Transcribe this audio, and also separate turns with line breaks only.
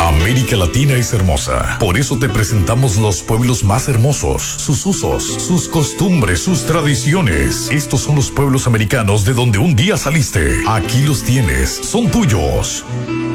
América Latina es hermosa. Por eso te presentamos los pueblos más hermosos, sus usos, sus costumbres, sus tradiciones. Estos son los pueblos americanos de donde un día saliste. Aquí los tienes, son tuyos.